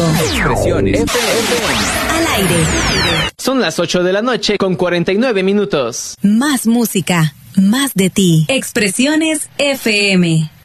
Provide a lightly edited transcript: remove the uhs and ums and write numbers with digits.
Expresiones FM. Al aire. Son las 8 de la noche con 49 minutos. Más música, más de ti. Expresiones FM.